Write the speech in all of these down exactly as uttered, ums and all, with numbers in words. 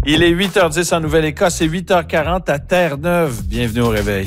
Il est huit heures dix en Nouvelle-Écosse et huit heures quarante à Terre-Neuve. Bienvenue au réveil.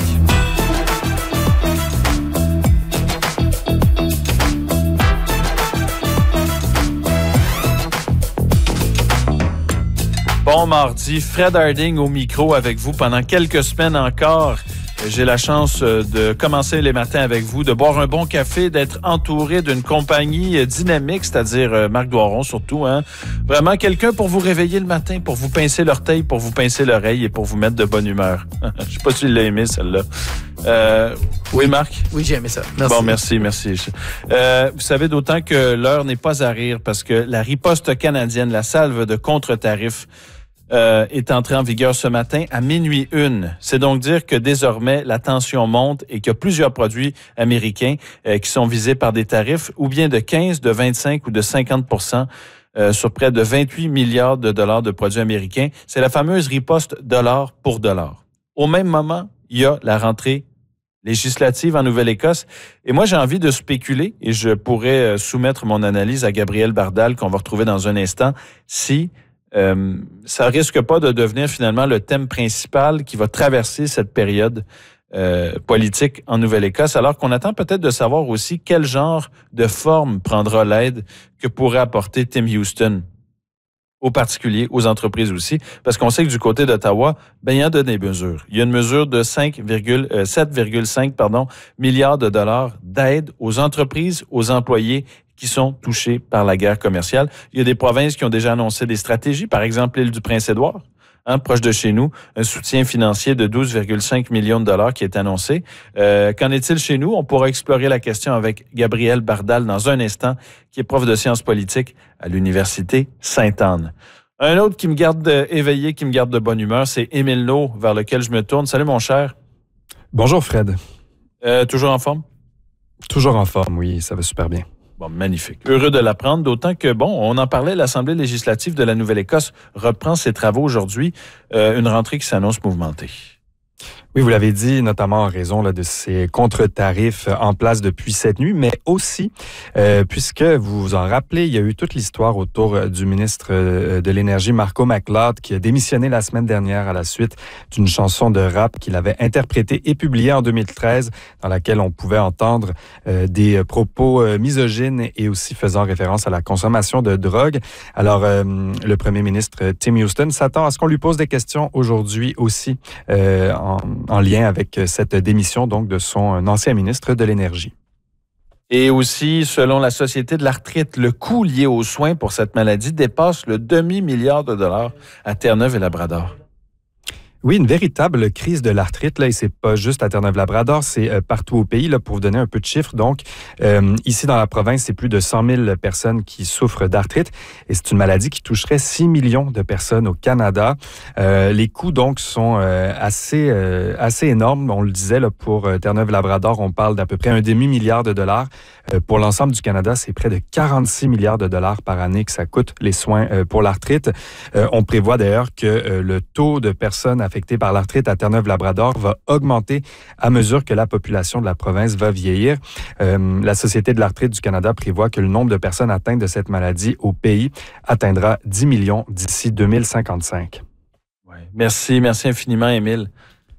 Bon mardi, Fred Harding au micro avec vous pendant quelques semaines encore. J'ai la chance de commencer les matins avec vous, de boire un bon café, d'être entouré d'une compagnie dynamique, c'est-à-dire Marc Doiron surtout. Hein. Vraiment quelqu'un pour vous réveiller le matin, pour vous pincer l'orteil, pour vous pincer l'oreille et pour vous mettre de bonne humeur. Je sais pas si tu l'as aimé, celle-là. Euh, oui, Marc? Oui, j'ai aimé ça. Merci. Bon, merci, merci. Euh, vous savez d'autant que l'heure n'est pas à rire parce que la riposte canadienne, la salve de contre-tarifs, Euh, est entré en vigueur ce matin à minuit une. C'est donc dire que désormais, la tension monte et qu'il y a plusieurs produits américains euh, qui sont visés par des tarifs ou bien de quinze, de vingt-cinq ou de cinquante pour cent euh, sur près de vingt-huit milliards de dollars de produits américains. C'est la fameuse riposte dollar pour dollar. Au même moment, il y a la rentrée législative en Nouvelle-Écosse. Et moi, j'ai envie de spéculer et je pourrais soumettre mon analyse à Gabriel Bardal qu'on va retrouver dans un instant si Euh, ça risque pas de devenir finalement le thème principal qui va traverser cette période euh, politique en Nouvelle-Écosse, alors qu'on attend peut-être de savoir aussi quel genre de forme prendra l'aide que pourrait apporter Tim Houston, aux particuliers, aux entreprises aussi, parce qu'on sait que du côté d'Ottawa, ben il y a de des mesures. Il y a une mesure de sept virgule cinq pardon, milliards de dollars d'aide aux entreprises, aux employés qui sont touchés par la guerre commerciale. Il y a des provinces qui ont déjà annoncé des stratégies, par exemple l'île du Prince-Édouard, hein, proche de chez nous, un soutien financier de douze virgule cinq millions de dollars qui est annoncé. Euh, qu'en est-il chez nous? On pourra explorer la question avec Gabriel Bardal dans un instant, qui est prof de sciences politiques à l'Université Sainte-Anne. Un autre qui me garde éveillé, qui me garde de bonne humeur, c'est Émile Naud, vers lequel je me tourne. Salut mon cher. Bonjour Fred. Euh, toujours en forme? Toujours en forme, oui, ça va super bien. Bon, magnifique. Heureux de l'apprendre, d'autant que, bon, on en parlait, l'Assemblée législative de la Nouvelle-Écosse reprend ses travaux aujourd'hui, euh, une rentrée qui s'annonce mouvementée. Oui, vous l'avez dit, notamment en raison là, de ces contre-tarifs en place depuis cette nuit, mais aussi, euh, puisque vous vous en rappelez, il y a eu toute l'histoire autour du ministre de l'Énergie, Marco McLeod, qui a démissionné la semaine dernière à la suite d'une chanson de rap qu'il avait interprétée et publiée en deux mille treize, dans laquelle on pouvait entendre euh, des propos euh, misogynes et aussi faisant référence à la consommation de drogue. Alors, euh, le premier ministre Tim Houston s'attend à ce qu'on lui pose des questions aujourd'hui aussi euh, en en lien avec cette démission donc de son ancien ministre de l'Énergie. Et aussi, selon la Société de l'arthrite, le coût lié aux soins pour cette maladie dépasse le demi-milliard de dollars à Terre-Neuve et Labrador. Oui, une véritable crise de l'arthrite, là, et c'est pas juste à Terre-Neuve-Labrador, c'est euh, partout au pays, là, pour vous donner un peu de chiffres. Donc, euh, ici dans la province, c'est plus de cent mille personnes qui souffrent d'arthrite, et c'est une maladie qui toucherait six millions de personnes au Canada. Euh, les coûts, donc, sont euh, assez, euh, assez énormes. On le disait, là, pour euh, Terre-Neuve-Labrador, on parle d'à peu près un demi-milliard de dollars. Euh, pour l'ensemble du Canada, c'est près de quarante-six milliards de dollars par année que ça coûte les soins euh, pour l'arthrite. Euh, on prévoit d'ailleurs que euh, le taux de personnes affectées par l'arthrite à Terre-Neuve-Labrador va augmenter à mesure que la population de la province va vieillir. Euh, la Société de l'arthrite du Canada prévoit que le nombre de personnes atteintes de cette maladie au pays atteindra dix millions d'ici deux mille cinquante-cinq. Ouais. Merci, merci infiniment, Émile.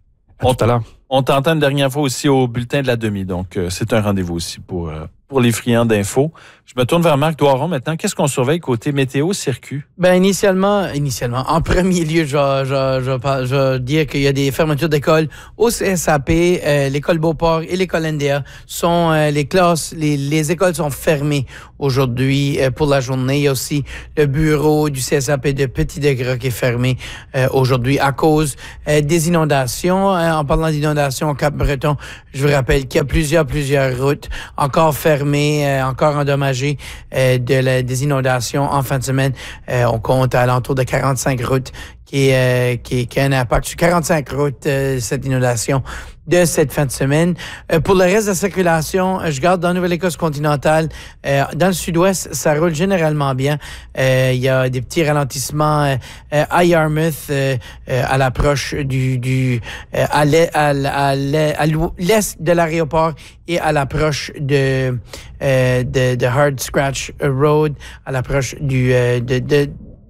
À tout à l'heure. On t'entend une dernière fois aussi au bulletin de la demi, donc euh, c'est un rendez-vous aussi pour, euh, pour les friands d'infos. Je me tourne vers Marc Doiron maintenant. Qu'est-ce qu'on surveille côté météo, circuit? Ben initialement, initialement, en premier lieu, je vais, je, je, je vais dire qu'il y a des fermetures d'écoles au C S A P, euh, l'école Beauport et l'école N D A sont euh, les classes, les, les écoles sont fermées aujourd'hui euh, pour la journée. Il y a aussi le bureau du C S A P de Petit-Degré qui est fermé euh, aujourd'hui à cause euh, des inondations. Euh, en parlant d'inondations au Cap-Breton, je vous rappelle qu'il y a plusieurs, plusieurs routes encore fermées, euh, encore endommagées euh, de la, des inondations en fin de semaine. Euh, on compte à l'entour de quarante-cinq routes qui, euh, qui, qui a un impact sur quarante-cinq routes, euh, cette inondation de cette fin de semaine. Euh, pour le reste de la circulation, je garde dans Nouvelle-Écosse continentale. Euh, dans le sud-ouest, ça roule généralement bien. Euh, il y a des petits ralentissements euh, euh, à Yarmouth, euh, euh, à l'approche du, du euh, à l'est, à, à, à l'est de l'aéroport et à l'approche de euh, de, de Hard Scratch Road, à l'approche du euh, de, de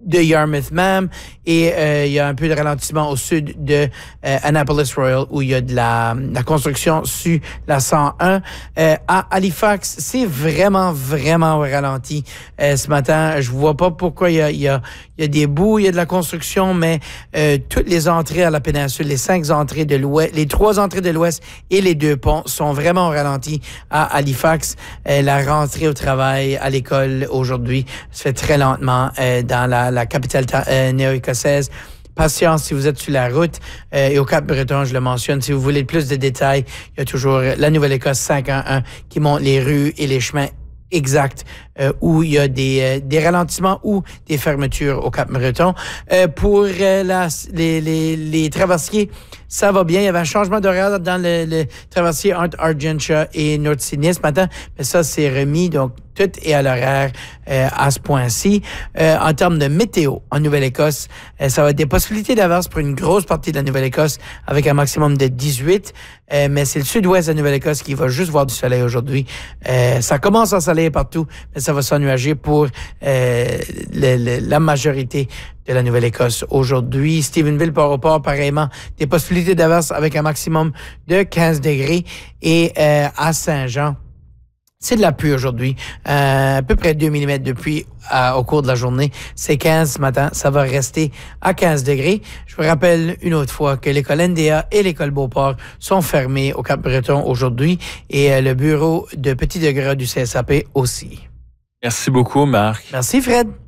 de Yarmouth même et euh, il y a un peu de ralentissement au sud de euh, Annapolis Royal où il y a de la, la construction sur la cent un. Euh, à Halifax, c'est vraiment, vraiment ralenti euh, ce matin. Je vois pas pourquoi il y a, il y a, il y a des bouts, il y a de la construction, mais euh, toutes les entrées à la péninsule, les cinq entrées de l'ouest, les trois entrées de l'ouest et les deux ponts sont vraiment ralentis à Halifax. Euh, la rentrée au travail, à l'école aujourd'hui se fait très lentement euh, dans la, la capitale euh, néo-écossaise. Patience si vous êtes sur la route. Euh, et au Cap-Breton, je le mentionne, si vous voulez plus de détails, il y a toujours la Nouvelle-Écosse cinq un un qui montre les rues et les chemins exacts euh, où il y a des, euh, des ralentissements ou des fermetures au Cap-Breton. Euh, pour euh, la, les, les, les traversiers, ça va bien. Il y avait un changement d'horaire dans le, le traversier entre Argentia et North Sydney ce matin, mais ça, c'est remis. Donc, tout est à l'horaire euh, à ce point-ci. Euh, en termes de météo, en Nouvelle-Écosse, euh, ça va être des possibilités d'averse pour une grosse partie de la Nouvelle-Écosse avec un maximum de dix-huit. Euh, mais c'est le sud-ouest de la Nouvelle-Écosse qui va juste voir du soleil aujourd'hui. Euh, ça commence à soleiller partout, mais ça va s'ennuager pour euh, le, le, la majorité de la Nouvelle-Écosse aujourd'hui. Stephenville, Port-au-Port, pareillement, des possibilités d'averse avec un maximum de quinze degrés. Et euh, à Saint-Jean, c'est de la pluie aujourd'hui, euh, à peu près deux millimètres de pluie euh, au cours de la journée. C'est quinze ce matin, ça va rester à quinze degrés. Je vous rappelle une autre fois que l'école N D A et l'école Beauport sont fermées au Cap-Breton aujourd'hui et euh, le bureau de Petit Degré du C S A P aussi. Merci beaucoup, Marc. Merci, Fred.